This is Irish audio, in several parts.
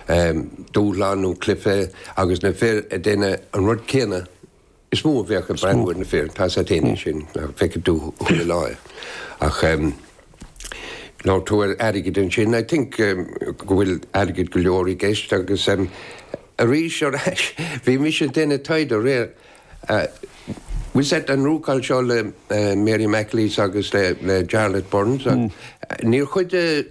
dúláú cliffe agus na fé a déine an rud céine is mó bheach a brandú na fé tá a déine sin feice dú chuile láir ach ná túair aige den sin I think go bhfuil aige go leorí géist agus a rí seo bhí mi sé déine taid a réir we set an rúáil seo le Mary McLeese agus le Charlotte Burns níor chuide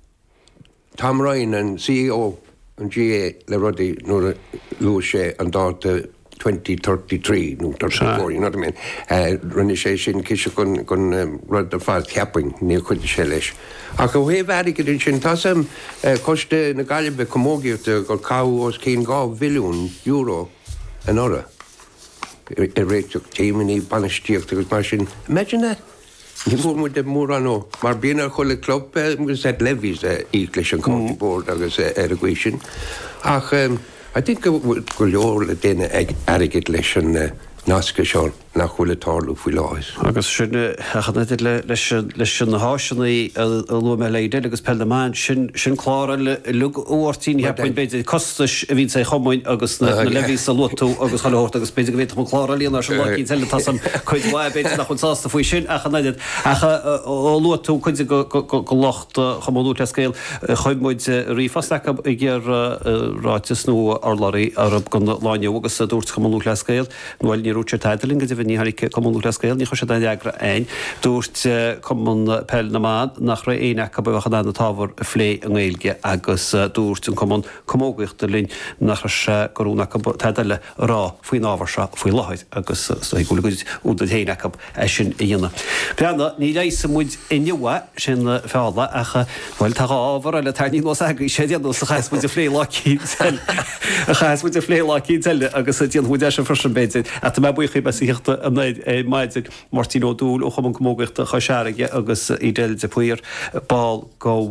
Tom Ryan an CEO an GA le rudí nuair luail sé an dáta 2033 nó 34, you know what I mean? Rinne sé sin ciise gon rud a fáil ceaping níor chuide sé leis. Ach go bhéh aige den sin tá sam coiste na Gaillimhe commógiúta gur cáú os cén €2 billiún an ora. Réiteach téimií banistíocht agus mar sin. Imagine that. Ní mór de mór anó. Mar bíonar chuile club gus set levies íglis an county board agus a sin. Ach, I think go leor le déine aige leis an nasca seán nach chuile tarlú faoi láis. Agus sinna leis sin na háisinaí a lu me léide agus pellamáin sin chlára le óirtíí hepain beidir costas a bhín sé chomáin agus na levís a lotú agus chaórt agus beidir go bhéit mo chlára líonar se láí teile tasam chuid bhaid beidir nach chunásta faoi sin a chanaidir acha ó lotú chuide go locht chamú le scéil chuimmuid rífastecha i ggéar ráitis nó arlaí arab gon láine agus a dúirt chamú le scéil nóil ní rúte taideling go bhí níhaigh común le scéil ní chu sé deagra ein dúirt común pell na mád nach ra éach go bhcha na táhar a phlé an ghilge agus dúirt an común commógaocht linn nach goúna taideile rá faoin ábhar se faoi láid agus gúla goid úda héanaach sin i dhéanana. Breanna ní leiisa muid inniuha sin feála acha bhfuil tá ábhar le taní nó aga sé déanú sa chais muid a phlé lácí a chais muid a phlé lácí teile agus a díon chuide sin frosin beidir a tá buchaí be síochtta a maidir Martino dúil ó chum commógaachta chaseige agus idéil de puir ball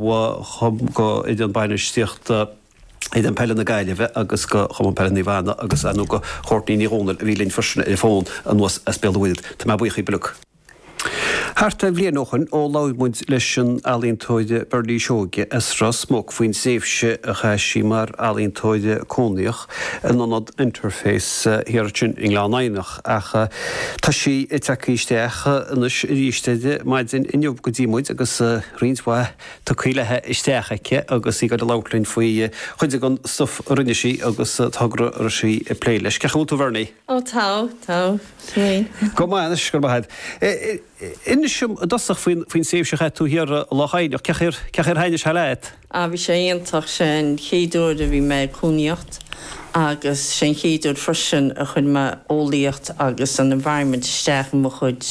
go idir an bainistíochtta iad an pelle na Gaillimhe agus go chum pelle ní bhana agus anú go chortníí nírónal a bhí linn frisna i fón an nuas a spéalhhuiid tá buchaí beluch. Harta bblianóchan ó láimmuid leis an alíntóide Berlí seoge Esras smóg faoin séifse a chaisí mar alíntóide cónaíoch an anad interface hirirtin inglánainach acha tá sí iteachíisteacha inis ríisteide maidin inniuh go dímuid agus rionsha tá chuilethe isteachaice agus í go lálinn faoi chuide an stuff rinneí agus tágra sí plé leis. Ceachú tú bharnaí? Ó tá. Go máis gur baid. Inisisiom dasach faoin séifsecha tú hir láchaid cechar haine se leid? A bhí sé aontaach sin chéadúir a bhí mé cúneocht agus sin chéadúir frisin a chun me ólíocht agus an environment isteach mo chud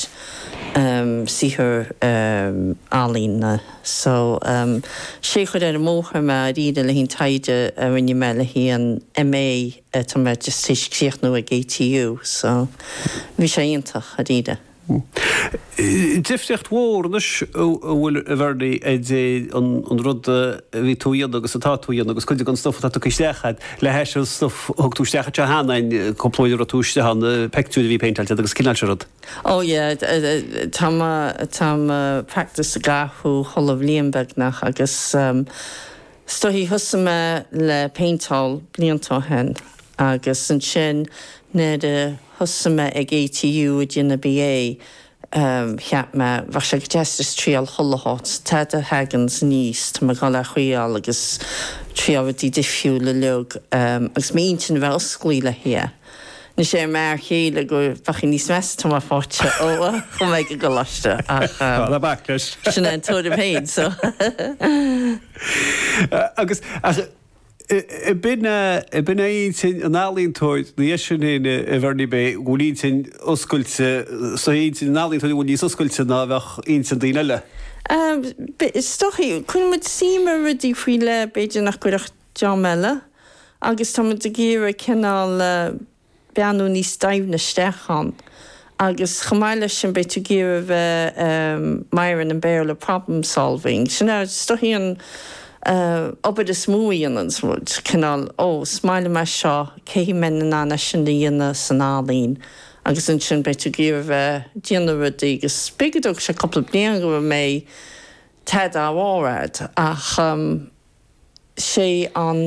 sihir álína. So sé chud ar móthar me ríide le hín taide a rinne me le hí an MA tá me just tuiscíocht nó a GTU, so bhí sé aontaach a ríide. Diftecht mhórnas bhfuil a bhardaí an rud bhí túíad agus a táúíad agus chuide an stuff a tuistechaid le heis stuff thugtú stecha te hánain complóidir a túiste an peictúí bhí peintalte agus cinál rud. Ó tá practice a gathú cholah Líonbeagnach agus stohí thusa le peintáil bliantá hen agus an sin néad husama ag ATU a dina BA cheap me bhar sé gestas tríal chollahát tad a hagans níos tá me gála chuáil agus tríáhatí difhiú le leog agus méintin bheith scuile hia. Ní sé mar chéile go bachí níos mes tá mar fáte ó chu méid go goláiste sin an tóda féin so. Agus bin sin an álíntóid na sinna a bharní bé bhúlín sin oscailte sa sin álíntóid bhúlí oscailte ná bheith on san daoine le. Stochaí chun muid símar rudí faoile beidir nach cuireach John meile agus tá muid a ggéire cinál beanú níos daimhna stechan agus chamáile sin beidir ggéire bheith mairan an béir le problem solving. Sinna stochaí an Obair is smúíon an smúd cinál smaile me seo céhí men na nána sin dhéana san álín agus an sin beidir ggéir bheith déana rudaí agus spigadach sé coppla bliain go mé tead á bhráid ach sé an